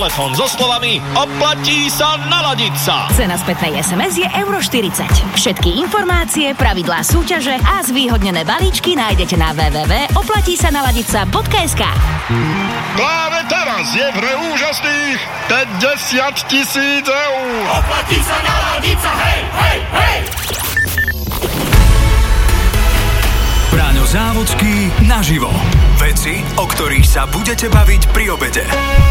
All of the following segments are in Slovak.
telefón so slovami oplatí sa naladiť sa. Cena spätnej SMS je €40. Všetky informácie, pravidlá súťaže a zvýhodnené balíčky nájdete na www.oplatísanaladica.sk. Práve teraz je v hre úžasných 50 000 eur. Oplatí sa naladiť sa, hej, hej, hej! Braňo Závodský naživo. Veci, o ktorých sa budete baviť pri obede.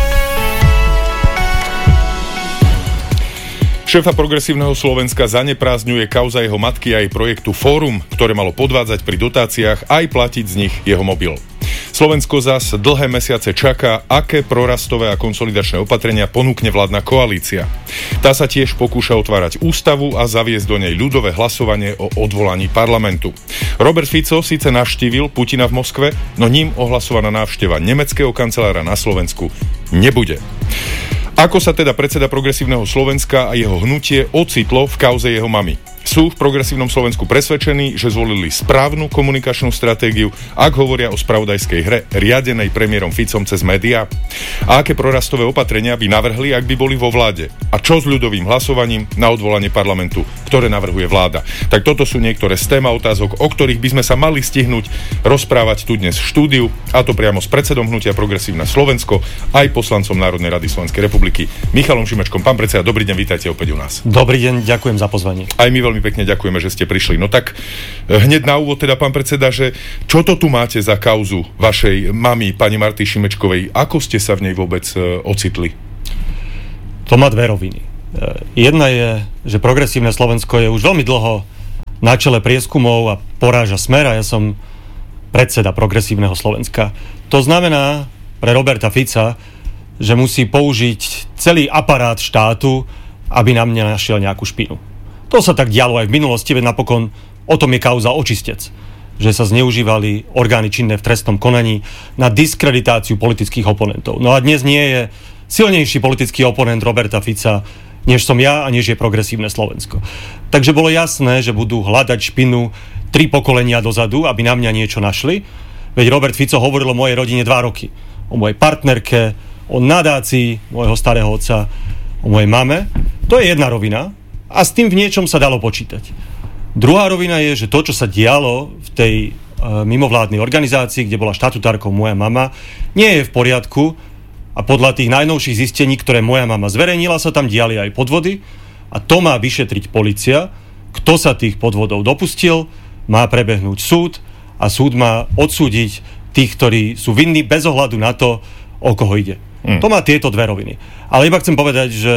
Šéfa Progresívneho Slovenska zaneprázdňuje kauza jeho matky a jej projektu Fórum, ktoré malo podvádzať pri dotáciách aj platiť z nich jeho mobil. Slovensko zas dlhé mesiace čaká, aké prorastové a konsolidačné opatrenia ponúkne vládna koalícia. Tá sa tiež pokúša otvárať ústavu a zaviesť do nej ľudové hlasovanie o odvolaní parlamentu. Robert Fico síce navštívil Putina v Moskve, no ním ohlasovaná návšteva nemeckého kancelára na Slovensku nebude. Ako sa teda predseda Progresívneho Slovenska a jeho hnutie ocitlo v kauze jeho mamy? Sú v Progresívnom Slovensku presvedčení, že zvolili správnu komunikačnú stratégiu, ak hovoria o spravodajskej hre riadenej premiérom Ficom cez médiá? A aké prorastové opatrenia by navrhli, ak by boli vo vláde? A čo s ľudovým hlasovaním na odvolanie parlamentu, ktoré navrhuje vláda? Tak toto sú niektoré z tém a otázok, o ktorých by sme sa mali stihnúť rozprávať tu dnes v štúdiu, a to priamo s predsedom hnutia Progresívne Slovensko, aj poslancom Národnej rady Slovenskej republiky Michalom Šimečkom. Pán predseda, dobrý deň, vítajte opäť u nás. Dobrý deň, ďakujem za pozvanie. Aj my veľmi pekne ďakujeme, že ste prišli. No tak hneď na úvod teda, pán predseda, že čo to tu máte za kauzu vašej mamy, pani Marty Šimečkovej? Ako ste sa v nej vôbec ocitli? To má dve roviny. Jedna je, že Progresívne Slovensko je už veľmi dlho na čele prieskumov a poráža Smer, a ja som predseda Progresívneho Slovenska. To znamená pre Roberta Fica, že musí použiť celý aparát štátu, aby na mňa našiel nejakú špinu. To sa tak dialo aj v minulosti, veď napokon o tom je kauza Očistec, že sa zneužívali orgány činné v trestnom konaní na diskreditáciu politických oponentov. No a dnes nie je silnejší politický oponent Roberta Fica, než som ja a než je Progresívne Slovensko. Takže bolo jasné, že budú hľadať špinu 3 pokolenia dozadu, aby na mňa niečo našli. Veď Robert Fico hovoril o mojej rodine 2 roky. O mojej partnerke, o nadácii môjho starého otca, o mojej mame. To je jedna rovina. A s tým v niečom sa dalo počítať. Druhá rovina je, že to, čo sa dialo v tej mimovládnej organizácii, kde bola štatutárkou moja mama, nie je v poriadku, a podľa tých najnovších zistení, ktoré moja mama zverejnila, sa tam diali aj podvody, a to má vyšetriť polícia. Kto sa tých podvodov dopustil, má prebehnúť súd a súd má odsúdiť tých, ktorí sú vinní bez ohľadu na to, o koho ide. To má tieto dve roviny. Ale iba chcem povedať, že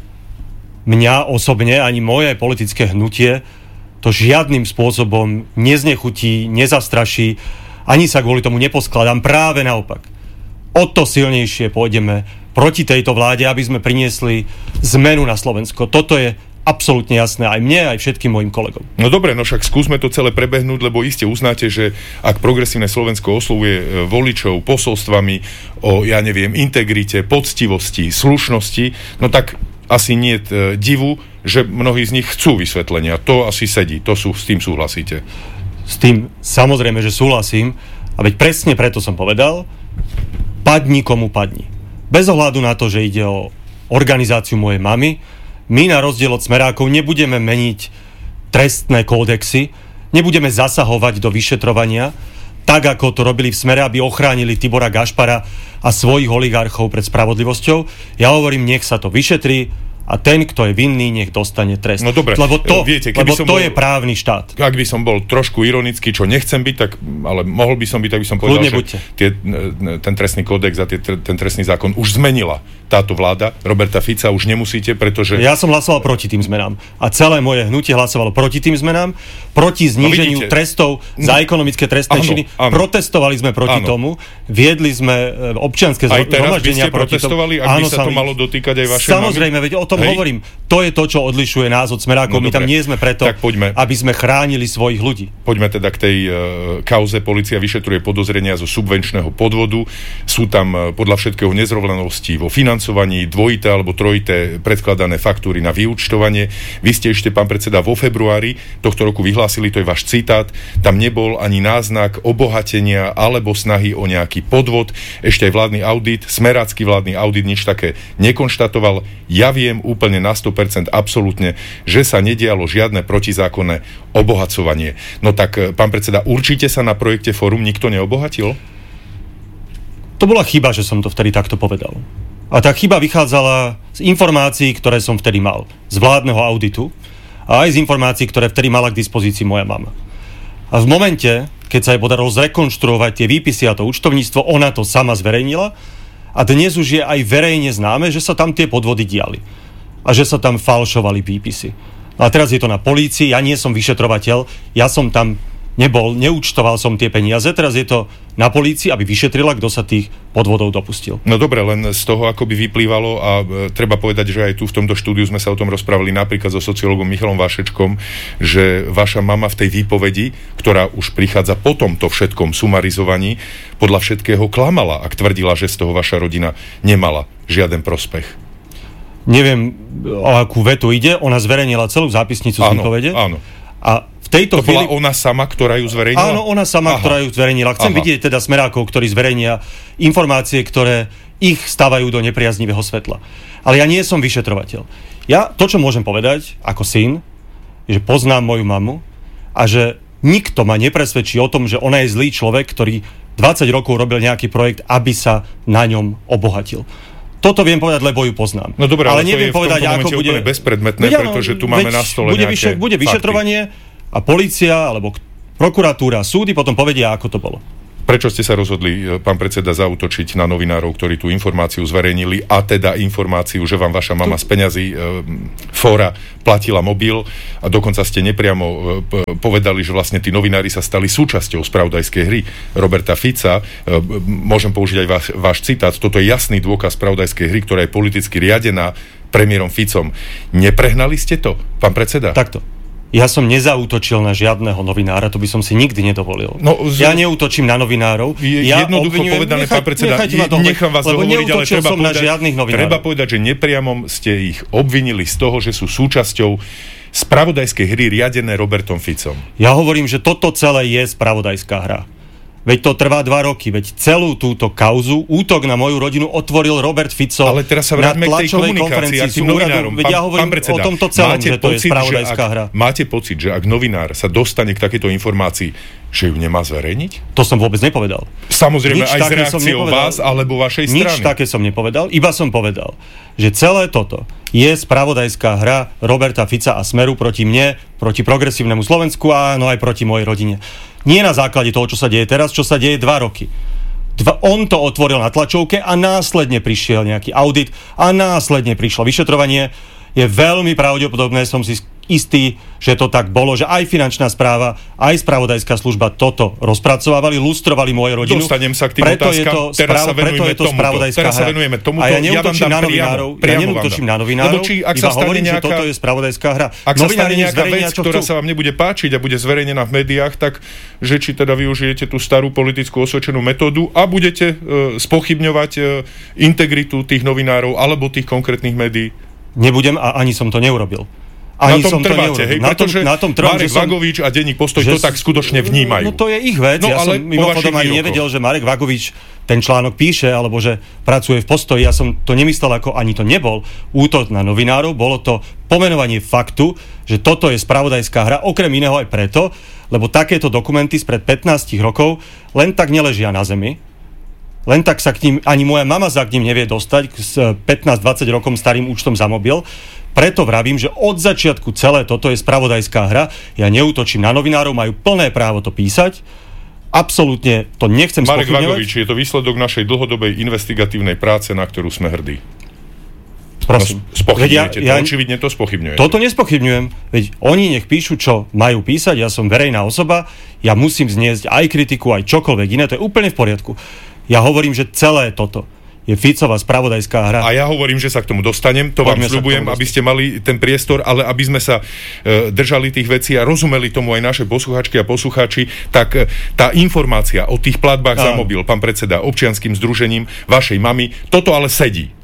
mňa osobne ani moje politické hnutie to žiadnym spôsobom neznechutí, nezastraší, ani sa kvôli tomu neposkladám. Práve naopak. O to silnejšie pôjdeme proti tejto vláde, aby sme priniesli zmenu na Slovensko. Toto je absolútne jasné aj mne, aj všetkým mojim kolegom. No dobre, no však skúsme to celé prebehnúť, lebo iste uznáte, že ak Progresívne Slovensko oslovuje voličov posolstvami o, ja neviem, integrite, poctivosti, slušnosti, no tak asi nie je divu, že mnohí z nich chcú vysvetlenia. To asi sedí, s tým súhlasíte? S tým samozrejme, že súhlasím. A veď presne preto som povedal, padni komu padni. Bez ohľadu na to, že ide o organizáciu mojej mamy, my na rozdiel od Smerákov nebudeme meniť trestné kódexy, nebudeme zasahovať do vyšetrovania, tak ako to robili v Smere, aby ochránili Tibora Gašpara a svojich oligarchov pred spravodlivosťou. Ja hovorím, nech sa to vyšetrí a ten, kto je vinný, nech dostane trest. No dobre, lebo to je právny štát. Ak by som bol trošku ironický, čo nechcem byť, tak, ale mohol by som byť, tak by som povedal, že ten trestný kódex a ten trestný zákon už zmenila táto vláda Roberta Fica, už nemusíte, pretože... Ja som hlasoval proti tým zmenám. A celé moje hnutie hlasovalo proti tým zmenám, proti zníženiu trestov za ekonomické trestné činy. Protestovali sme proti tomu, viedli sme občianske zhromaždenia proti tomu. Aj teraz by ste protestovali, ak by sa to malo dotýkať aj vašej Samozrejme, veď o tom hovorím. To je to, čo odlišuje nás od Smerákov. My tam nie sme preto, aby sme chránili svojich ľudí. Poďme teda k tej kauze. Polícia vyšetruje podozrenia zo subvenčného podvodu. Sú tam podľa všetkého nezrovnalosti vo financovaní financovaní dvojité alebo trojité predkladané faktúry na vyúčtovanie. Vy ste ešte, pán predseda, vo februári tohto roku vyhlásili, to je váš citát, tam nebol ani náznak obohatenia alebo snahy o nejaký podvod. Ešte aj vládny audit, smerácky vládny audit nič také nekonštatoval. Ja viem úplne na 100% absolútne, že sa nedialo žiadne protizákonné obohacovanie. No tak, pán predseda, určite sa na projekte Fórum nikto neobohatil? To bola chyba, že som to vtedy takto povedal. A tá chyba vychádzala z informácií, ktoré som vtedy mal. Z vládneho auditu a aj z informácií, ktoré vtedy mala k dispozícii moja mama. A v momente, keď sa jej podarilo zrekonštruovať tie výpisy a to účtovníctvo, ona to sama zverejnila a dnes už je aj verejne známe, že sa tam tie podvody diali. A že sa tam falšovali výpisy. A teraz je to na polícii, ja nie som vyšetrovateľ, ja som tam nebol, neúčtoval som tie peniaze, teraz je to na polícii, aby vyšetrila, kto sa tých podvodov dopustil. No dobre, len z toho ako by vyplývalo a treba povedať, že aj tu v tomto štúdiu sme sa o tom rozprávali napríklad so sociológom Michalom Vašečkom, že vaša mama v tej výpovedi, ktorá už prichádza po tomto všetkom sumarizovaní, podľa všetkého klamala, ak tvrdila, že z toho vaša rodina nemala žiaden prospech. Neviem, o akú vetu ide, ona zverejnila celú zápisnicu z výpovede. Áno. A tejto chvíli... bola ona sama, ktorá ju zverejnila? Áno, ona sama, ktorá ju zverejnila. Chcem vidieť teda smerákov, ktorí zverejnia informácie, ktoré ich stavajú do nepriaznivého svetla. Ale ja nie som vyšetrovateľ. Ja to, čo môžem povedať ako syn, je, že poznám moju mamu a že nikto ma nepresvedčí o tom, že ona je zlý človek, ktorý 20 rokov robil nejaký projekt, aby sa na ňom obohatil. Toto viem povedať, lebo ju poznám. No dobré, ale neviem povedať, ako bude úplne bezpredmetné, pretože tu máme na stole nejaké bude vyšetrovanie a polícia, alebo prokuratúra, súdy potom povedia, ako to bolo. Prečo ste sa rozhodli, pán predseda, zaútočiť na novinárov, ktorí tú informáciu zverejnili, a teda informáciu, že vám vaša mama z peňazí Fóra platila mobil, a dokonca ste nepriamo povedali, že vlastne tí novinári sa stali súčasťou spravodajskej hry Roberta Fica. Môžem použiť aj váš citát. Toto je jasný dôkaz spravodajskej hry, ktorá je politicky riadená premiérom Ficom. Neprehnali ste to, pán predseda? Takto. Ja som nezaútočil na žiadneho novinára, to by som si nikdy nedovolil. Ja neútočím na novinárov. Jednoducho povedané, pán predseda, nechám vás dohovoriť, ale treba povedať, že nepriamom ste ich obvinili z toho, že sú súčasťou spravodajskej hry riadené Robertom Ficom. Ja hovorím, že toto celé je spravodajská hra. Veď to trvá 2 roky, veď celú túto kauzu, útok na moju rodinu otvoril Robert Fico. Ale teraz sa vráťme k tej komunikácii a tým novinárom. Veď ja hovorím o tomto celom, že to je spravodajská hra. Máte pocit, že ak novinár sa dostane k takejto informácii, že ju nemá zverejniť? To som vôbec nepovedal. Samozrejme, aj s reakciou vás alebo vašej strany. Nič také som nepovedal, iba som povedal, že celé toto je spravodajská hra Roberta Fica a Smeru proti mne, proti progresívnemu Slovensku a no aj proti mojej rodine. Nie na základe toho, čo sa deje teraz, čo sa deje 2 roky. On to otvoril na tlačovke a následne prišiel nejaký audit a následne prišlo vyšetrovanie. Je veľmi pravdepodobné, som si istý, že to tak bolo, že aj finančná správa, aj spravodajská služba toto rozpracovávali, lustrovali moju rodinu. Dostanem sa k tým otázkam. Teraz sa venujeme tomuto. A ja neútočím na novinárov. Ja neútočím na novinárov. Iba hovorím, že toto je spravodajská hra. Ak sa stane nejaká vec, ktorá sa vám nebude páčiť a bude zverejnená v médiách, tak že či teda využijete tú starú politickú osvedčenú metódu a budete spochybňovať integritu tých novinárov alebo tých konkrétnych médií. Nebudem a ani som to neurobil. Na tom trváte, hej? Pretože Marek Vagovič a denník Postoj to tak skutočne vnímajú. No to je ich vec. Ja som mimochodom ani nevedel, že Marek Vagovič ten článok píše, alebo že pracuje v Postoji. Ja som to nemyslel, ako ani to nebol útok na novinárov. Bolo to pomenovanie faktu, že toto je spravodajská hra, okrem iného aj preto, lebo takéto dokumenty spred 15 rokov len tak neležia na zemi. Len tak sa k ním, ani moja mama sa k ním nevie dostať s 15-20 rokom starým účtom za mobil. Preto vravím, že od začiatku celé toto je spravodajská hra. Ja neútočím na novinárov, majú plné právo to písať. Absolútne to nechcem spochybňovať. Marek Vagovič, je to výsledok našej dlhodobej investigatívnej práce, na ktorú sme hrdí. Prosím. No, spochybňujete to, očividne to spochybňujete. Toto nespochybňujem, veď oni nech píšu, čo majú písať, ja som verejná osoba, ja musím zniesť aj kritiku, aj čokoľvek iné, to je úplne v poriadku. Ja hovorím, že celé toto je Ficová spravodajská hra. A ja hovorím, že sa k tomu dostanem, to vám sľubujem, aby ste mali ten priestor, ale aby sme sa držali tých vecí a rozumeli tomu aj naše posluchačky a poslucháči, tak tá informácia o tých platbách za mobil, pán predseda, občianskym združením vašej mamy, toto ale sedí.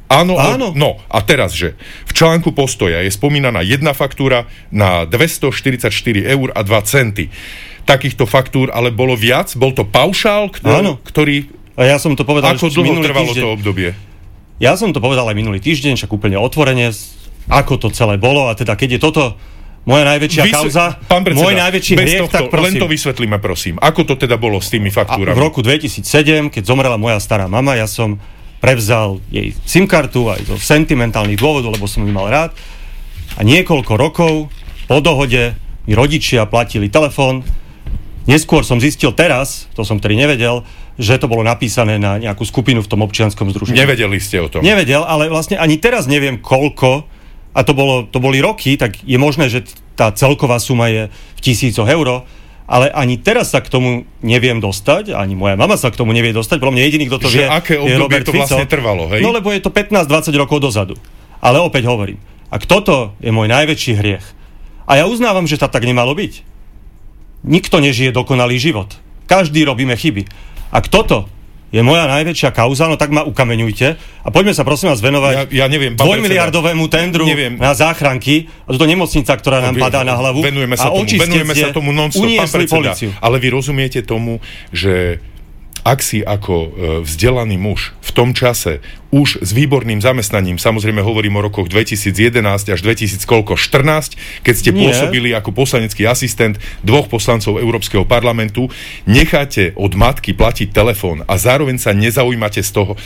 Áno. No a teraz, že v článku Postoja je spomínaná jedna faktúra na 244 eur a 2 centy. Takýchto faktúr ale bolo viac? Bol to paušál, ktorý... A ja som to povedal, ako dlho trvalo to obdobie? Ja som to povedal aj minulý týždeň, však úplne otvorene, ako to celé bolo, a teda keď je toto moja najväčšia kauza, pán predseda, môj najväčší hriech, tak prosím. Len to vysvetlíme, prosím. Ako to teda bolo s tými faktúrami? V roku 2007, keď zomrela moja stará mama, ja som prevzal jej SIM-kartu aj zo sentimentálnych dôvodov, lebo som ju mal rád. A niekoľko rokov po dohode mi rodičia platili telefón. Neskôr som zistil teraz, to som tedy nevedel, že to bolo napísané na nejakú skupinu v tom občianskom združení. Nevedeli ste o tom? Nevedel, ale vlastne ani teraz neviem koľko, a to boli roky, tak je možné, že tá celková suma je v 1000 eur, ale ani teraz sa k tomu neviem dostať, ani moja mama sa k tomu nevie dostať, podľa mňa jediný, kto to vie, aké je Robert to vlastne Fico. Trvalo, hej? No lebo je to 15-20 rokov dozadu. Ale opäť hovorím, ak toto je môj najväčší hriech, a ja uznávam, že to tak nemalo byť. Nikto nežije dokonalý život. Každý robíme chyby. Ak toto je moja najväčšia kauza, no tak ma ukameňujte a poďme sa prosím vás venovať dvojmiliardovému tendru na záchranky, a toto nemocnica, ktorá nám padá na hlavu. Venujeme sa tomu non-stop, pán predseda. Ale vy rozumiete tomu, že ak si ako vzdelaný muž v tom čase už s výborným zamestnaním, samozrejme hovorím o rokoch 2011 až 2014, keď ste pôsobili ako poslanecký asistent 2 poslancov Európskeho parlamentu, necháte od matky platiť telefón a zároveň sa nezaujímate z toho,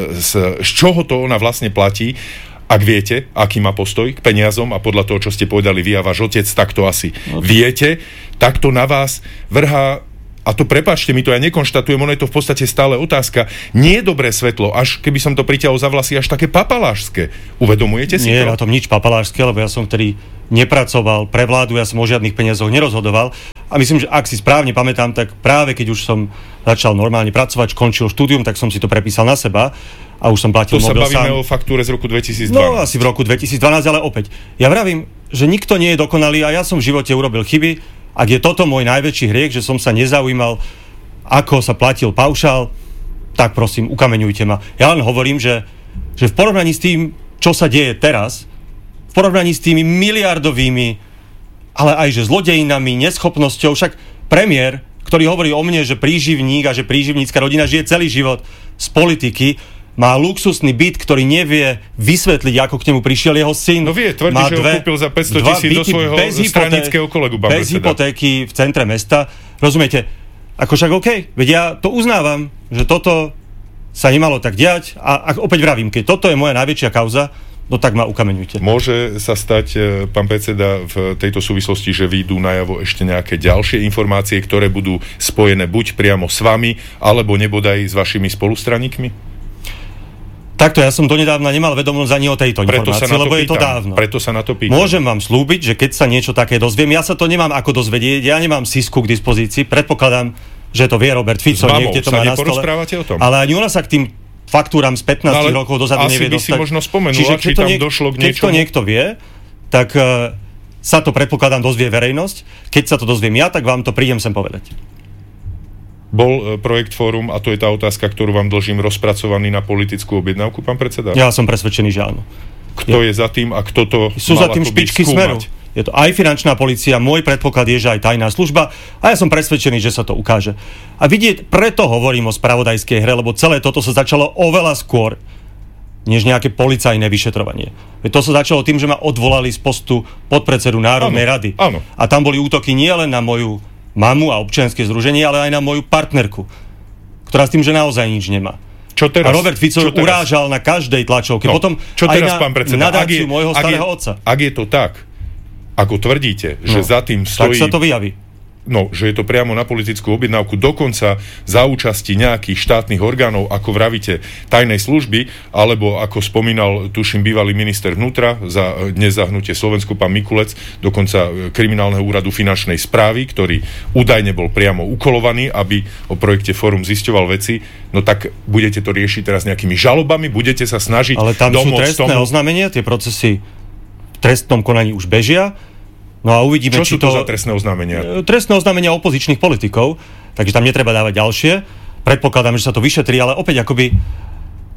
z čoho to ona vlastne platí. Ak viete, aký má postoj k peniazom, a podľa toho, čo ste povedali vy a váš otec, tak to asi viete, tak to na vás vrhá. A to prepáčte, mi to ja nekonštatujem, ono je to v podstate stále otázka. Nie je dobré svetlo, až keby som to priťahol za vlasy, až také papalášske. Uvedomujete si to? Nie je na tom nič papalášske, lebo ja som vtedy nepracoval pre vládu, ja som o žiadnych peniazoch nerozhodoval. A myslím, že ak si správne pamätám, tak práve keď už som začal normálne pracovať, končil štúdium, tak som si to prepísal na seba a už som platil mobil sám. To sa bavíme o faktúre z roku 2012. No, asi v roku 2012, ale opäť. Ja vravím, že nikto nie je dokonalý a ja som v živote urobil chyby. Ak je toto môj najväčší hriech, že som sa nezaujímal, ako sa platil paušál, tak prosím, ukameňujte ma. Ja len hovorím, že v porovnaní s tým, čo sa deje teraz, v porovnaní s tými miliardovými, ale aj že zlodejinami, neschopnosťou, však premiér, ktorý hovorí o mne, že príživník a že príživnícka rodina žije celý život z politiky, má luxusný byt, ktorý nevie vysvetliť, ako k nemu prišiel jeho syn. No tvrdí, že ho kúpil za 500 000 do svojho stranického kolegu. Bez hypotéky v centre mesta. Rozumiete? Ako však OK, veď ja to uznávam, že toto sa nemalo tak diať a opäť vravím, keď toto je moja najväčšia kauza, no tak ma ukameňujte. Môže sa stať, pán predseda, v tejto súvislosti, že vyjdú najavo ešte nejaké ďalšie informácie, ktoré budú spojené buď priamo s vami, alebo nebodaj s vašimi spolustraníkmi? Takto, ja som donedávna nemal vedomosť ani o tejto informácii, lebo je to dávno. Preto sa na to pýtam. Môžem vám slúbiť, že keď sa niečo také dozviem, ja sa to nemám ako dozvedieť, ja nemám sisku k dispozícii, predpokladám, že to vie Robert Fico, niekde to má na stole. O tom. Ale ani ona sa k tým faktúram z 15 rokov dozadu nevie dostať. Asi by si možno spomenula, či tam došlo k niečomu. Keď to niekto vie, tak sa to predpokladám dozvie verejnosť. Keď sa to dozviem ja, tak vám to prídem sem povedať. Bol projekt Fórum, a to je tá otázka, ktorú vám dlžím, rozpracovaný na politickú objednávku, pán predseda? Ja som presvedčený, že áno. Kto je za tým a kto to sú za tým špičky Smeru. Je to aj finančná polícia, môj predpoklad je, že aj tajná služba, a ja som presvedčený, že sa to ukáže. A vidieť, preto hovorím o spravodajskej hre, lebo celé toto sa začalo oveľa skôr, než nejaké policajné vyšetrovanie. To sa začalo tým, že ma odvolali z postu podpredsedu Národnej rady. Áno. A tam boli útoky nielen na moju mamu a občianske združenie, ale aj na moju partnerku, ktorá s tým, že naozaj nič nemá. Čo teraz? A Robert Fico urážal na každej tlačovke. No, potom čo teraz, aj pán predseda? nadáciu môjho starého otca. Ak je to tak, ako tvrdíte, že za tým stojí... Tak sa to vyjaví. No, že je to priamo na politickú objednávku, dokonca za účasti nejakých štátnych orgánov, ako vravíte, tajnej služby, alebo ako spomínal, tuším, bývalý minister vnútra, dnes za Hnutie Slovensko, pán Mikulec, dokonca kriminálneho úradu finančnej správy, ktorý údajne bol priamo ukolovaný, aby o projekte Fórum zisťoval veci, no tak budete to riešiť teraz nejakými žalobami, budete sa snažiť ale tam sú domôcť trestné oznámenia, tie procesy v trestnom konaní už bežia. No a uvidíme, čo sú to za trestné oznámenia? Trestné oznámenia opozičných politikov, takže tam netreba dávať ďalšie. Predpokladám, že sa to vyšetrí, ale opäť akoby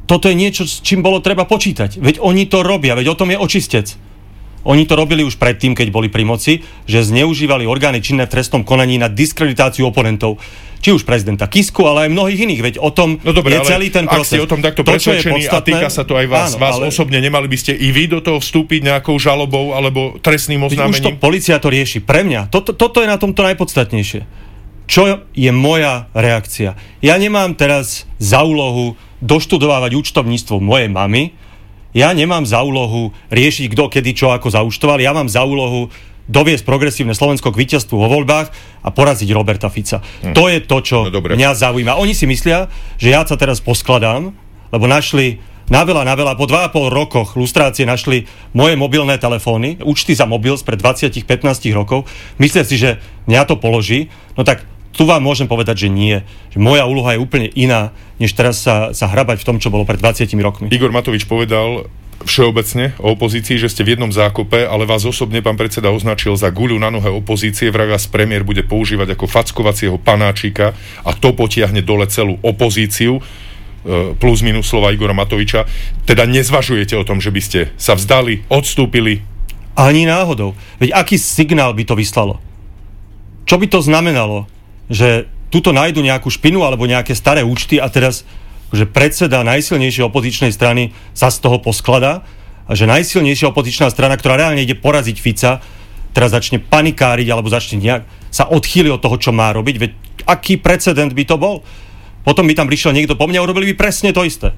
toto je niečo, s čím bolo treba počítať. Veď oni to robia, veď o tom je očistec. Oni to robili už predtým, keď boli pri moci, že zneužívali orgány činné v trestnom konaní na diskreditáciu oponentov. Či už prezidenta Kisku, ale aj mnohých iných. Veď o tom je celý ten proces. Ak ste o tom takto presvedčení a týka sa to aj vás, áno, vás osobne, nemali by ste i vy do toho vstúpiť nejakou žalobou alebo trestným oznámením? Už to polícia to rieši. Pre mňa. Toto je na tomto najpodstatnejšie. Čo je moja reakcia? Ja nemám teraz za úlohu doštudovávať účtovníctvo mojej mamy. Ja nemám za úlohu riešiť, kto, kedy, čo, ako zaúčtoval. Ja mám za úlohu doviesť progresívne Slovensko k víťazstvu vo voľbách a poraziť Roberta Fica. To je to, čo mňa zaujíma. Oni si myslia, že ja sa teraz poskladám, lebo našli na veľa, po 2,5 rokoch lustrácie našli moje mobilné telefóny, účty za mobil spred 20-15 rokov. Myslia si, že mňa to položí. No tak tu vám môžem povedať, že nie. Že moja úloha je úplne iná, než teraz sa hrabať v tom, čo bolo pred 20 rokmi. Igor Matovič povedal všeobecne o opozícii, že ste v jednom zákope, ale vás osobne, pán predseda, označil za guľu na nohe opozície. Vraj vás premiér bude používať ako fackovacieho panáčika a to potiahne dole celú opozíciu. Plus minus slova Igora Matoviča. Teda nezvažujete o tom, že by ste sa vzdali, odstúpili? Ani náhodou. Veď aký signál by to vyslalo? Čo by to znamenalo? Že tuto nájdu nejakú špinu alebo nejaké staré účty a teraz že predseda najsilnejšej opozičnej strany sa z toho poskladá a že najsilnejšia opozičná strana, ktorá reálne ide poraziť Fica, teraz začne panikáriť alebo začne nejak sa odchýli od toho, čo má robiť. Veď aký precedent by to bol? Potom by tam prišiel niekto po mňa a urobili by presne to isté.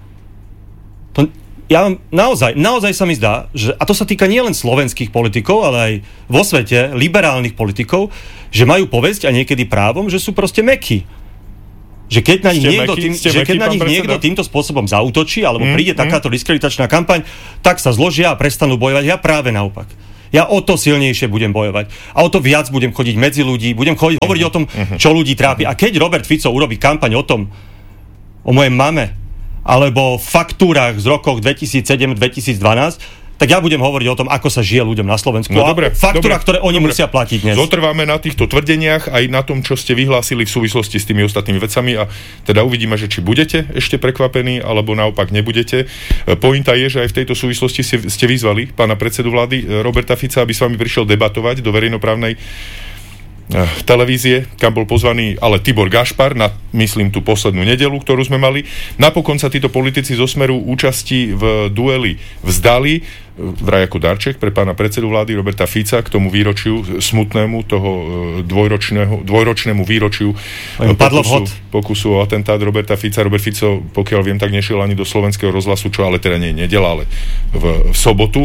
Naozaj sa mi zdá, že, a to sa týka nielen slovenských politikov, ale aj vo svete liberálnych politikov, že majú povesť a niekedy právom, že sú proste mäkkí. Že keď na nich niekto týmto spôsobom zaútočí alebo príde takáto diskreditačná kampaň, tak sa zložia a prestanú bojovať. Ja práve naopak. Ja o to silnejšie budem bojovať. A o to viac budem chodiť medzi ľudí, budem hovoriť o tom, čo ľudí trápi. A keď Robert Fico urobí kampaň o mojej mame, alebo v faktúrach z rokov 2007-2012, tak ja budem hovoriť o tom, ako sa žije ľuďom na Slovensku. No, dobre, faktúrach, ktoré oni musia platiť dnes. Zotrváme na týchto tvrdeniach aj na tom, čo ste vyhlásili v súvislosti s tými ostatnými vecami a teda uvidíme, že či budete ešte prekvapení, alebo naopak nebudete. Pointa je, že aj v tejto súvislosti ste vyzvali pána predsedu vlády Roberta Fica, aby s vami prišiel debatovať do verejnoprávnej televízie, kam bol pozvaný ale Tibor Gašpar na, myslím, tú poslednú nedeľu, ktorú sme mali. Napokon sa títo politici zo Smeru účasti v dueli vzdali, vraj ako darček pre pána predsedu vlády Roberta Fica k tomu výročiu smutnému, toho dvojročnému výročiu pokusu o atentát Roberta Fica. Robert Fico, pokiaľ viem, tak nešiel ani do slovenského rozhlasu, čo ale teda nie je nedeľa, ale v sobotu.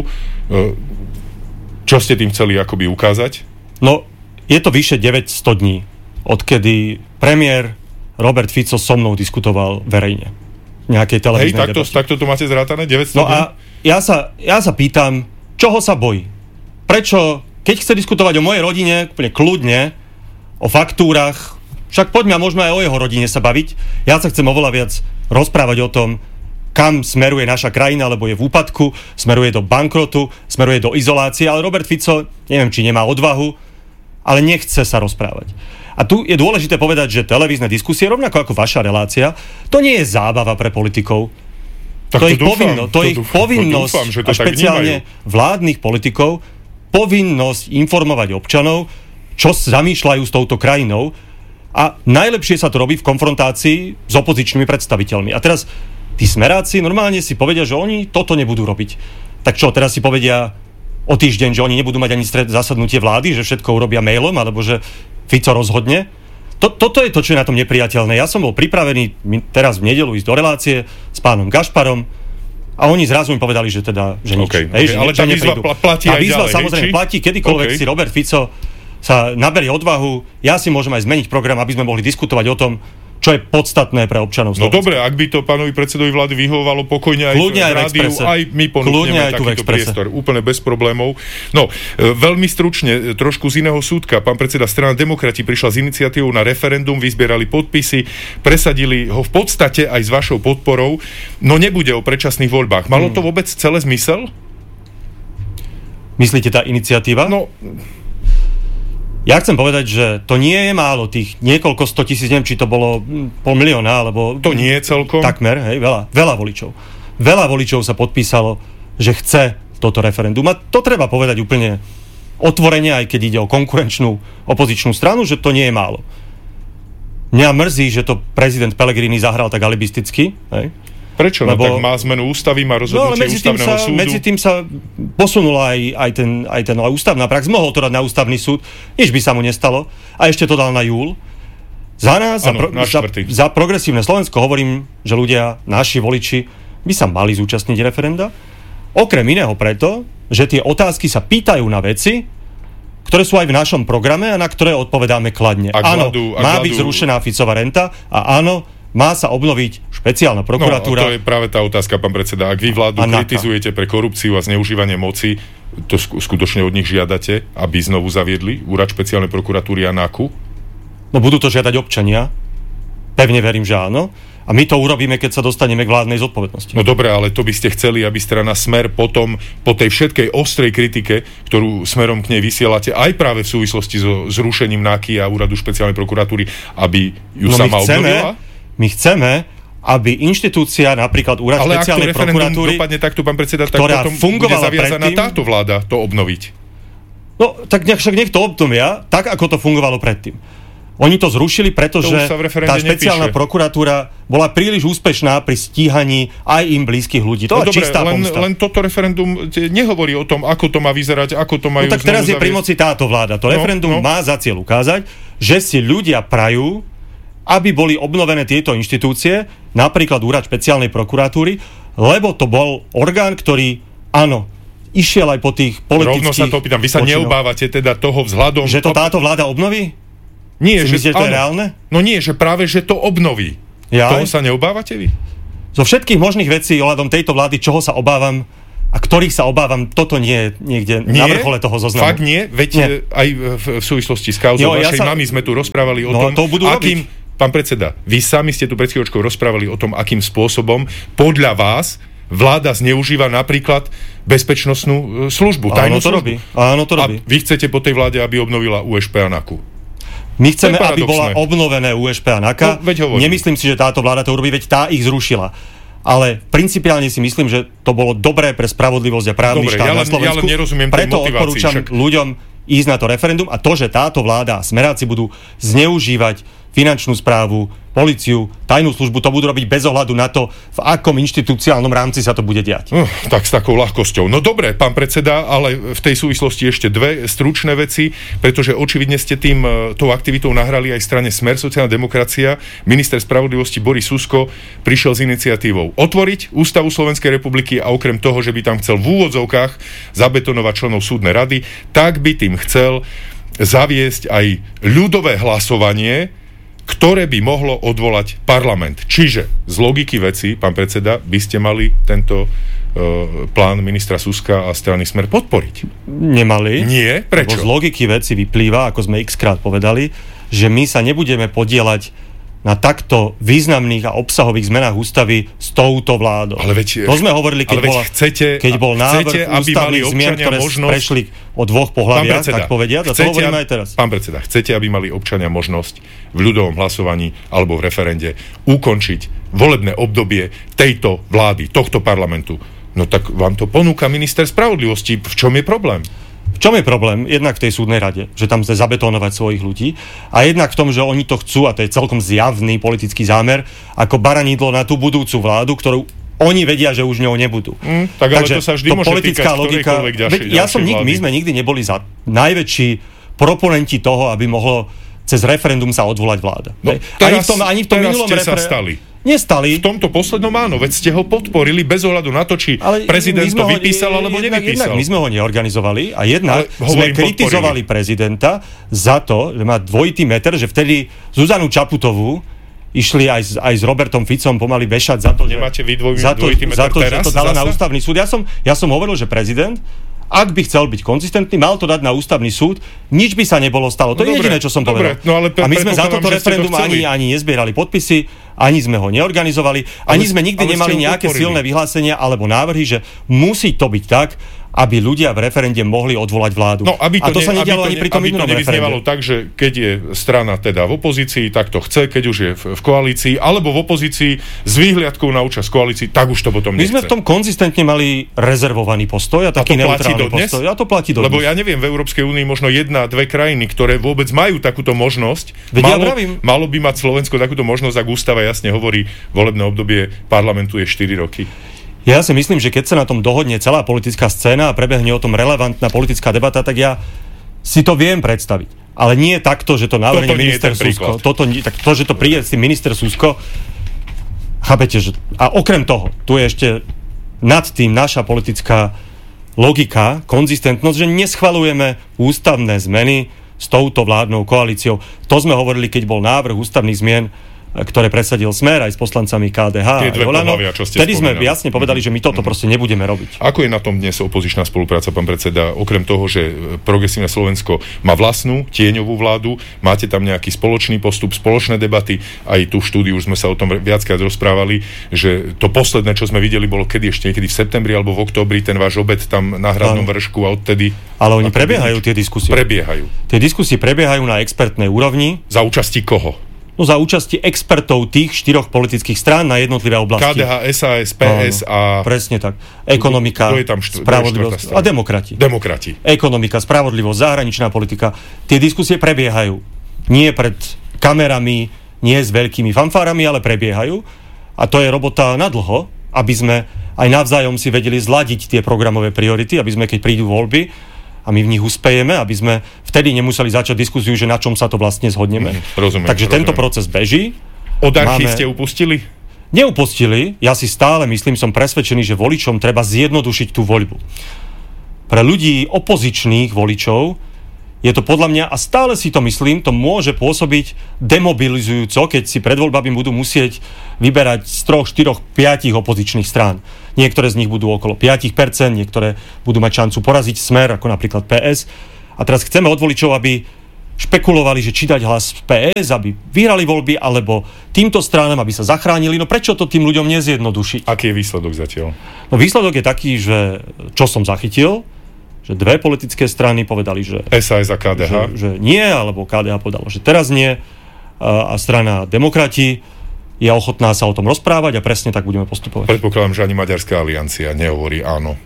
Čo ste tým chceli akoby ukázať? No, je to vyše 900 dní, odkedy premiér Robert Fico so mnou diskutoval verejne. Nejakej televíznej debate. Takto to máte zrátané? 900 no dní? A ja sa pýtam, čoho sa bojí? Prečo, keď chce diskutovať o mojej rodine, úplne kľudne, o faktúrach, však poďme a môžeme aj o jeho rodine sa baviť. Ja sa chcem oveľa viac rozprávať o tom, kam smeruje naša krajina, lebo je v úpadku, smeruje do bankrotu, smeruje do izolácie, ale Robert Fico, neviem, či nemá odvahu, ale nechce sa rozprávať. A tu je dôležité povedať, že televízne diskusie, rovnako ako vaša relácia, to nie je zábava pre politikov. Tak to je ich povinnosť, a špeciálne vládnych politikov, povinnosť informovať občanov, čo zamýšľajú s touto krajinou. A najlepšie sa to robí v konfrontácii s opozičnými predstaviteľmi. A teraz tí smeráci normálne si povedia, že oni toto nebudú robiť. Tak čo, teraz si povedia o týždeň, že oni nebudú mať ani zasadnutie vlády, že všetko urobia mailom, alebo že Fico rozhodne. Toto je to, čo je na tom nepriateľné. Ja som bol pripravený teraz v nedeľu ísť do relácie s pánom Gašparom a oni zrazu mi povedali, že teda, že nič. Okay. Ale tá výzva platí aj ďalej. Tá výzva samozrejme platí, kedykoľvek si Robert Fico sa naberie odvahu, ja si môžem aj zmeniť program, aby sme mohli diskutovať o tom, čo je podstatné pre občanov Slovenska. No dobre, ak by to pánovi predsedovi vlády vyhovovalo pokojne aj v rádiu, aj my ponúkneme takýto priestor. Úplne bez problémov. No, veľmi stručne, trošku z iného súdka. Pán predseda, strana Demokrati prišla s iniciatívou na referendum, vyzbierali podpisy, presadili ho v podstate aj s vašou podporou, no nebude o predčasných voľbách. Malo to vôbec celé zmysel? Myslíte tá iniciatíva? No, ja chcem povedať, že to nie je málo, tých niekoľko 100 000, neviem, či to bolo 500 000, alebo... To nie je celkom. Takmer, hej, veľa voličov. veľa voličov sa podpísalo, že chce toto referendum. A to treba povedať úplne otvorene, aj keď ide o konkurenčnú opozičnú stranu, že to nie je málo. Mňa mrzí, že to prezident Pellegrini zahral tak alibisticky. Hej? Prečo? No tak má zmenu ústavy, má rozhodnutie ústavného súdu. Medzi tým sa posunula aj ten ústavná prax. Mohol to dať na ústavný súd, nič by sa mu nestalo. A ešte to dal na júl. Za nás, za progresívne Slovensko hovorím, že ľudia, naši voliči, by sa mali zúčastniť referenda. Okrem iného preto, že tie otázky sa pýtajú na veci, ktoré sú aj v našom programe a na ktoré odpovedáme kladne. Áno, má byť zrušená Ficová renta a áno, má sa obnoviť špeciálna prokuratúra. No, to je práve tá otázka, pán predseda. Ak vy vládu kritizujete pre korupciu a zneužívanie moci, to skutočne od nich žiadate, aby znovu zaviedli úrad špeciálnej prokuratúry a NAKU? No budú to žiadať občania. Pevne verím, že áno. A my to urobíme, keď sa dostaneme k vládnej zodpovednosti. No dobre, ale to by ste chceli, aby strana Smer potom, po tej všetkej ostrej kritike, ktorú smerom k nej vysielate, aj práve v súvislosti so zrušením NAKY a úradu špeciálnej prokuratúry, aby ju sama obnovila? My chceme, aby inštitúcia, napríklad úrad špeciálnej prokuratúry, dopadne takto, pán predseda, tak potom bude zaviazaná táto vláda to obnoviť. No, tak nech to obnovia, tak ako to fungovalo predtým. Oni to zrušili, pretože tá špeciálna prokuratúra bola príliš úspešná pri stíhaní aj im blízkych ľudí. To je čistá pomsta. Len toto referendum nehovorí o tom, ako to má vyzerať, ako to majú tak teraz je pri moci táto vláda. To referendum má za cieľ ukázať, že si ľudia prajú, aby boli obnovené tieto inštitúcie, napríklad úrad špeciálnej prokuratúry, lebo to bol orgán, ktorý, áno, išiel aj po tých politických... Rovno sa to pýtam, vy sa neobávate teda toho vzhľadom... Že to táto vláda obnoví? Nie, myslíte, že to je reálne? No nie, že práve, že to obnoví. Toho sa neobávate vy? Zo všetkých možných vecí ohľadom tejto vlády, čoho sa obávam a ktorých sa obávam, toto nie je niekde na vrchole toho zoznamu. Fakt nie? Veď aj v súvislosti s kauzou vašej mamy sme tu rozprávali o tom, akým... Pán predseda, vy sami ste tu pred chvíľočkou rozprávali o tom, akým spôsobom podľa vás vláda zneužíva napríklad bezpečnostnú službu, tajnú službu. Áno, to robí. A vy chcete po tej vláde, aby obnovila USP a NAKU. My chceme, aby bola obnovené USP a NAKA. No, nemyslím si, že táto vláda to urobí, veď tá ich zrušila. Ale principiálne si myslím, že to bolo dobré pre spravodlivosť a právny štát na Slovensku. Ja len nerozumiem tej preto motivácii. Odporúčam ľuďom ísť na to referendum a to, že táto vláda a smeráci budú zneužívať finančnú správu, políciu, tajnú službu, to budú robiť bez ohľadu na to, v akom inštitúciálnom rámci sa to bude diať. Tak s takou ľahkosťou. No dobre, pán predseda, ale v tej súvislosti ešte dve stručné veci, pretože očividne ste tou aktivitou nahrali aj strane Smer, sociálna demokracia. Minister spravodlivosti Boris Susko prišiel s iniciatívou otvoriť Ústavu Slovenskej republiky a okrem toho, že by tam chcel v úvodzovkách zabetonovať členov súdnej rady, tak by tým chcel zaviesť aj ľudové hlasovanie, ktoré by mohlo odvolať parlament. Čiže z logiky veci, pán predseda, by ste mali tento plán ministra Suska a strany Smer podporiť. Nemali. Nie? Prečo? Lebo z logiky veci vyplýva, ako sme x-krát povedali, že my sa nebudeme podieľať na takto významných a obsahových zmenách ústavy s touto vládou. To sme hovorili, keď bol návrh ústavných zmien, ktoré prešli o dvoch pohlaviach, tak povediať, a to hovoríme aj teraz. Pán predseda, chcete, aby mali občania možnosť v ľudovom hlasovaní alebo v referende ukončiť volebné obdobie tejto vlády, tohto parlamentu? No tak vám to ponúka minister spravodlivosti. V čom je problém? V čom je problém? Jednak v tej súdnej rade, že tam chce zabetónovať svojich ľudí, a jednak v tom, že oni to chcú, a to je celkom zjavný politický zámer, ako baranidlo na tú budúcu vládu, ktorú oni vedia, že už ňou nebudú. Tak ale takže to sa vždy môže týkať ktorejkoľvek ďalšej vlády. My sme nikdy neboli za najväčší proponenti toho, aby mohlo cez referendum sa odvolať vláda. No, ani v tom minulom referendum nestali. V tomto poslednom áno, veď ste ho podporili bez ohľadu na to, či prezident to vypísal alebo nevypísal. Jednak my sme ho neorganizovali a jednak sme kritizovali prezidenta za to, že má dvojitý meter, že vtedy Zuzanu Čaputovú išli aj s Robertom Ficom pomaly vešať za to, nemáte vy dvojitý meter teraz? Že to dala na ústavný súd. Ja som hovoril, že prezident, ak by chcel byť konzistentný, mal to dať na ústavný súd, nič by sa nebolo stalo. To je jediné, čo som povedal. No, ale a my sme za toto referendum ani nezbierali podpisy ani sme ho neorganizovali, ani sme nikdy nemali nejaké silné vyhlásenia alebo návrhy, že musí to byť tak, aby ľudia v referende mohli odvolať vládu. No, a to sa nedialo ani pri tom minulom referende. Aby to nevyznievalo tak, že keď je strana teda v opozícii, tak to chce, keď už je v koalícii, alebo v opozícii s výhliadkou na účasť v koalícii, tak už to potom nechce. My sme v tom konzistentne mali rezervovaný postoj a taký neutrálny postoj. A to platí dodnes. Lebo ja neviem, v Európskej únii možno 1-2 krajiny, ktoré vôbec majú takúto možnosť. Malo by mať Slovensko takúto možnosť, ak ústava jasne hovorí, volebné obdobie parlamentu je 4 roky. Ja si myslím, že keď sa na tom dohodne celá politická scéna a prebehne o tom relevantná politická debata, tak ja si to viem predstaviť. Ale nie takto, že to navrhne minister Susko. To, že to príde si minister Susko, chápete, že... A okrem toho, tu je ešte nad tým naša politická logika, konzistentnosť, že neschvaľujeme ústavné zmeny s touto vládnou koalíciou. To sme hovorili, keď bol návrh ústavných zmien, ktoré presadil Smer aj s poslancami KDH. Tie dve pohlavia, čo ste Vtedy sme jasne povedali, že my toto proste nebudeme robiť. Ako je na tom dnes opozičná spolupráca, pán predseda? Okrem toho, že Progresívne Slovensko má vlastnú tieňovú vládu, máte tam nejaký spoločný postup, spoločné debaty, aj tu v štúdiu už sme sa o tom viackrát rozprávali, že to posledné, čo sme videli, bolo niekedy v septembri alebo v októbri, ten váš obed tam na Hradnom vršku a odtedy... Ale oni prebiehajú tie diskusie. Tie diskusie prebiehajú na expertnej úrovni. Za účasti koho? No za účasti expertov tých 4 politických strán na jednotlivé oblasti. KDH, SAS, PS a... Presne tak. Ekonomika, spravodlivosť a demokrati. Ekonomika, spravodlivosť, zahraničná politika. Tie diskusie prebiehajú. Nie pred kamerami, nie s veľkými fanfárami, ale prebiehajú. A to je robota na dlho, aby sme aj navzájom si vedeli zladiť tie programové priority, aby sme, keď prídu voľby, a my v nich uspejeme, aby sme vtedy nemuseli začať diskusiu, že na čom sa to vlastne zhodneme. Takže tento proces beží. Od archí ste upustili? Neupustili. Ja si stále myslím, som presvedčený, že voličom treba zjednodušiť tú voľbu. Pre ľudí opozičných voličov je to podľa mňa, a stále si to myslím, to môže pôsobiť demobilizujúco, keď si pred voľbami budú musieť vyberať z 3, 4, 5 opozičných strán. Niektoré z nich budú okolo 5%, niektoré budú mať šancu poraziť Smer, ako napríklad PS. A teraz chceme od voličov, aby špekulovali, že či dať hlas PS, aby vyhrali voľby, alebo týmto stranám, aby sa zachránili. No prečo to tým ľuďom nezjednodušiť? Aký je výsledok zatiaľ? No výsledok je taký, že čo som zachytil, že 2 politické strany povedali, že SAS a KDH. Že nie, alebo KDH povedalo, že teraz nie. A strana Demokrati je ochotná sa o tom rozprávať a presne tak budeme postupovať. Predpokladám, že ani Maďarská aliancia nehovorí áno.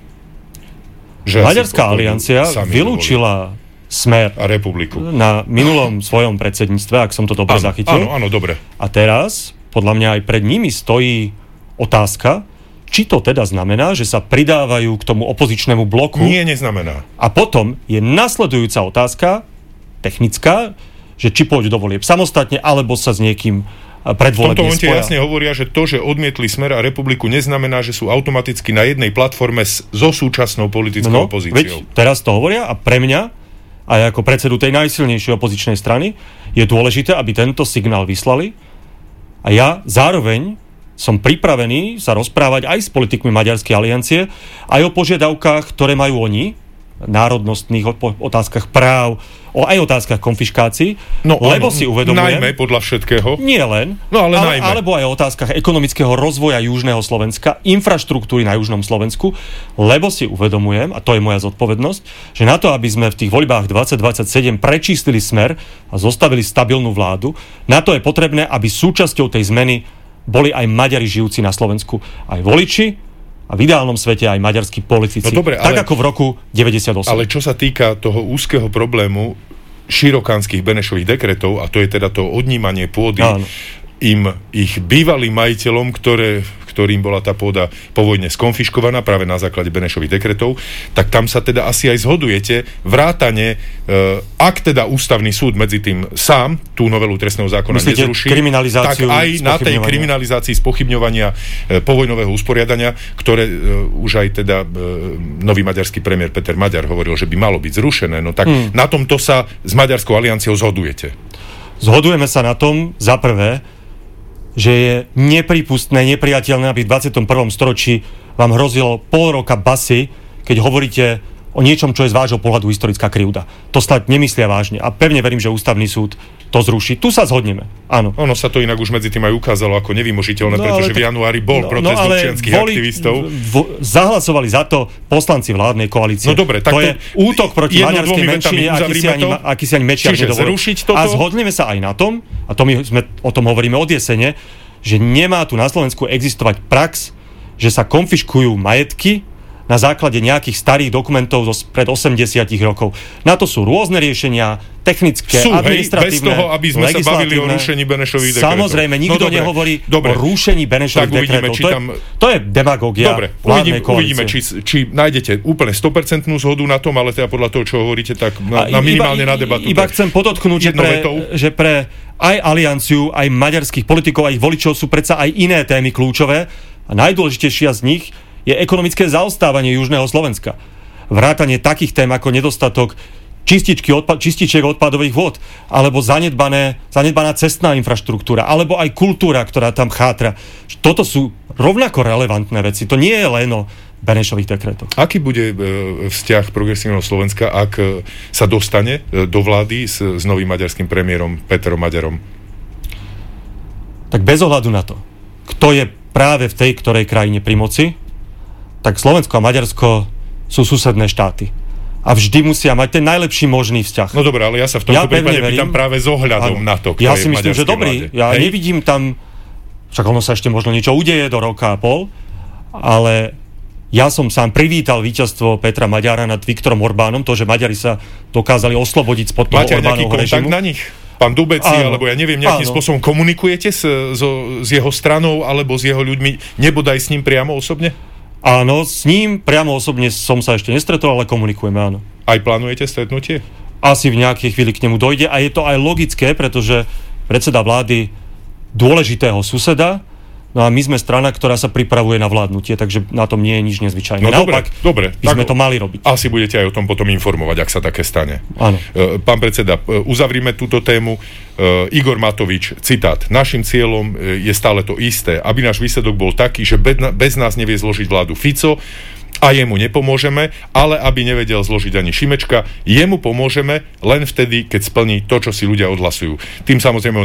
Že Maďarská aliancia vylúčila Smer a Republiku na minulom svojom predsedníctve, ak som to dobre zachytil. Áno, dobre. A teraz, podľa mňa aj pred nimi stojí otázka, či to teda znamená, že sa pridávajú k tomu opozičnému bloku. Nie, neznamená. A potom je nasledujúca otázka, technická, že či pôjdu do volieb samostatne, alebo sa s niekým predvolebne spoja. V tomto momente jasne hovoria, že to, že odmietli Smer a Republiku, neznamená, že sú automaticky na jednej platforme so súčasnou politickou opozíciou. Veď teraz to hovoria a pre mňa, aj ako predsedu tej najsilnejšej opozičnej strany, je dôležité, aby tento signál vyslali. A ja zároveň som pripravený sa rozprávať aj s politikmi Maďarskej aliancie, aj o požiadavkách, ktoré majú oni, národnostných otázkach práv, aj otázkach konfiškácií, lebo si uvedomujem... Najmä podľa všetkého. Nie len, alebo aj o otázkach ekonomického rozvoja južného Slovenska, infraštruktúry na južnom Slovensku, lebo si uvedomujem, a to je moja zodpovednosť, že na to, aby sme v tých voľbách 2027 prečistili Smer a zostavili stabilnú vládu, na to je potrebné, aby súčasťou tej zmeny boli aj Maďari žijúci na Slovensku, aj voliči, a v ideálnom svete aj maďarskí politici. No dobre, tak ako v roku 98. Ale čo sa týka toho úzkeho problému širokánskych Benešových dekretov, a to je teda to odnímanie pôdy, ich bývalým majiteľom, ktorým bola tá pôda po vojne skonfiškovaná práve na základe Benešových dekretov, tak tam sa teda asi aj zhodujete vrátane, ak teda ústavný súd medzi tým sám tú novelu trestného zákona nezruší, tak aj na tej kriminalizácii spochybňovania povojnového usporiadania, ktoré už aj teda nový maďarský premiér Peter Maďar hovoril, že by malo byť zrušené, no tak na tomto sa s Maďarskou alianciou zhodujete. Zhodujeme sa na tom, za prvé, že je neprípustné, nepriateľné, aby v 21. storočí vám hrozilo pol roka basy, keď hovoríte o niečom, čo je z vášho pohľadu historická krivda. To snad nemyslia vážne. A pevne verím, že ústavný súd to zruší. Tu sa zhodneme. Áno. Ono sa to inak už medzi tým aj ukázalo ako nevymožiteľné, pretože v januári bol protest občianskych aktivistov. Zahlasovali za to poslanci vládnej koalície. No dobre, tak to je útok proti maďarskej menšine, aký si ani Mečiar nedovolil. A zhodneme sa aj na tom, a to my sme o tom hovoríme od jesene, že nemá tu na Slovensku existovať prax, že sa konfiškujú majetky na základe nejakých starých dokumentov pred 80 rokov. Na to sú rôzne riešenia, technické, administratívne, bez toho, aby sme sa bavili o rušení Benešových dekretov. Samozrejme, nikto nehovorí o rušení Benešových dekretov. To je demagógia vládnej koalície. Uvidíme, či nájdete úplne 100% zhodu na tom, ale teda podľa toho, čo hovoríte, tak na minimálne na debatu. Iba chcem podotknúť, že pre aj alianciu, aj maďarských politikov, aj ich voličov sú predsa aj iné témy kľúčové a najdôležitejšia z nich je ekonomické zaostávanie južného Slovenska. Vrátanie takých tém ako nedostatok čističiek odpadových vôd, alebo zanedbaná cestná infraštruktúra, alebo aj kultúra, ktorá tam chátra. Toto sú rovnako relevantné veci. To nie je len o Benešových dekretoch. Aký bude vzťah progresívneho Slovenska, ak sa dostane do vlády s novým maďarským premiérom Petrom Maďarom? Tak bez ohľadu na to, kto je práve v tej ktorej krajine pri moci, tak Slovensko a Maďarsko sú susedné štáty. A vždy musia mať ten najlepší možný vzťah. No dobré, ale ja sa v tomto prípade pýtam práve s ohľadom na to, ja si myslím, že dobrý. Ja nevidím tam, však ono sa ešte možno niečo udeje do roka a pol, ale ja som sám privítal víťazstvo Petra Maďara nad Viktorom Orbánom, to, že Maďari sa dokázali oslobodiť spod toho Orbánovho režimu. Máte nejaký kontakt na nich? Pán Dubeci, alebo ja neviem, nejakým spôsobom komunikujete s jeho stranou alebo s jeho ľuďmi, nebodaj s ním priamo osobne? Áno, s ním priamo osobne som sa ešte nestretol, ale komunikujeme, áno. Aj plánujete stretnutie? Asi v nejakej chvíli k nemu dojde a je to aj logické, pretože predseda vlády dôležitého suseda, no a my sme strana, ktorá sa pripravuje na vládnutie, takže na tom nie je nič nezvyčajné. No dobre, by sme to mali robiť. Asi budete aj o tom potom informovať, ak sa také stane. Áno. Pán predseda, uzavrime túto tému. Igor Matovič, citát. Našim cieľom je stále to isté, aby náš výsledok bol taký, že bez nás nevie zložiť vládu Fico a jemu nepomôžeme, ale aby nevedel zložiť ani Šimečka, jemu pomôžeme len vtedy, keď splní to, čo si ľudia odhlasujú. Tým samozrejme